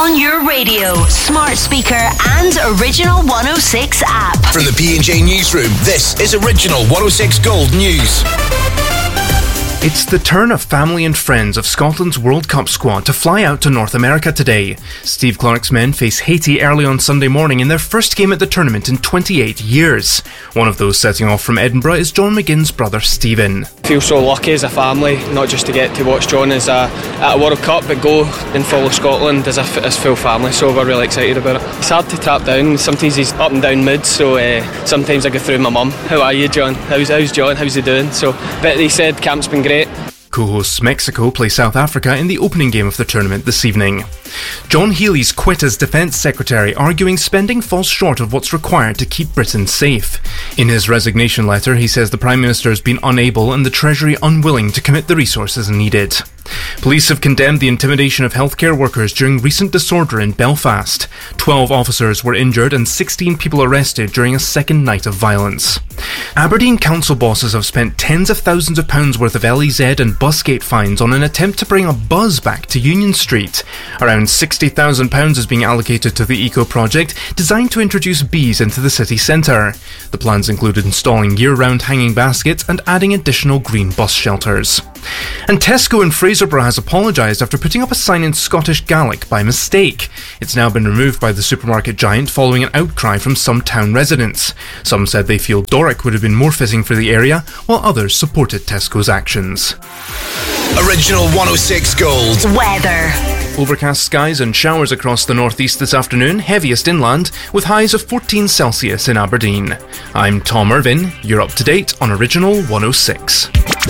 On your radio, smart speaker and Original 106 app. From the P&J Newsroom, this is Original 106 Gold News. It's the turn of family and friends of Scotland's World Cup squad to fly out to North America today. Steve Clarke's men face Haiti early on Sunday morning in their first game at the tournament in 28 years. One of those setting off from Edinburgh is John McGinn's brother Stephen. I feel so lucky as a family, not just to get to watch John at a World Cup, but go and follow Scotland as full family, so we're really excited about it. It's hard to trap down, sometimes he's up and down moods, so sometimes I go through my mum. How are you, John? How's John? How's he doing? But he said camp's been great. Co-hosts Mexico play South Africa in the opening game of the tournament this evening. John Healey's quit as Defence Secretary, arguing spending falls short of what's required to keep Britain safe. In his resignation letter, he says the Prime Minister has been unable and the Treasury unwilling to commit the resources needed. Police have condemned the intimidation of healthcare workers during recent disorder in Belfast. 12 officers were injured and 16 people arrested during a second night of violence. Aberdeen council bosses have spent tens of thousands of pounds worth of LEZ and busgate fines on an attempt to bring a buzz back to Union Street. Around £60,000 is being allocated to the eco project designed to introduce bees into the city centre. The plans included installing year-round hanging baskets and adding additional green bus shelters. And Tesco in Fraserburgh has apologised after putting up a sign in Scottish Gaelic by mistake. It's now been removed by the supermarket giant following an outcry from some town residents. Some said they feel Doric would have been more fitting for the area, while others supported Tesco's actions. Original 106 Gold. Weather. Overcast skies and showers across the northeast this afternoon, heaviest inland, with highs of 14 Celsius in Aberdeen. I'm Tom Irvin, you're up to date on Original 106.